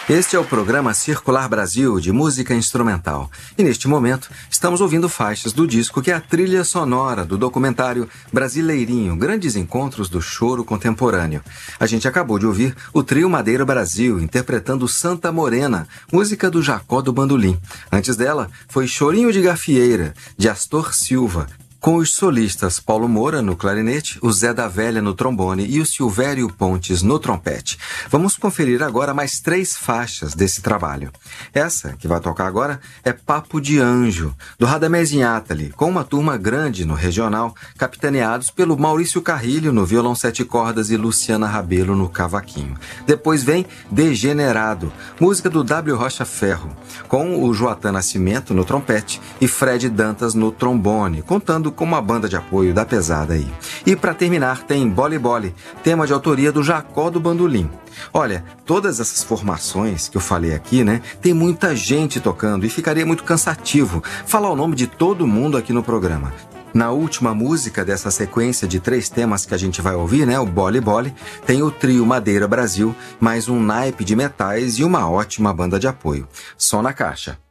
Este é o programa Circular Brasil, de música instrumental. E neste momento, estamos ouvindo faixas do disco que é a trilha sonora do documentário Brasileirinho, Grandes Encontros do Choro Contemporâneo. A gente acabou de ouvir o trio Madeira Brasil, interpretando Santa Morena, música do Jacó do Bandolim. Antes dela, foi Chorinho de Gafieira, de Astor Silva, com os solistas Paulo Moura no clarinete, o Zé da Velha no trombone e o Silvério Pontes no trompete. Vamos conferir agora mais 3 faixas desse trabalho. Essa, que vai tocar agora, é Papo de Anjo, do Radamés Inátali, com uma turma grande no regional, capitaneados pelo Maurício Carrilho no violão 7 cordas e Luciana Rabelo no cavaquinho. Depois vem Degenerado, música do W. Rocha Ferro, com o Joatan Nascimento no trompete e Fred Dantas no trombone, contando com uma banda de apoio da pesada aí. E para terminar tem Bole Bole, tema de autoria do Jacó do Bandolim. Olha, todas essas formações que eu falei aqui, né, tem muita gente tocando e ficaria muito cansativo falar o nome de todo mundo aqui no programa. Na última música dessa sequência de 3 temas que a gente vai ouvir, né, o Bole Bole, tem o trio Madeira Brasil, mais um naipe de metais e uma ótima banda de apoio. Som na caixa.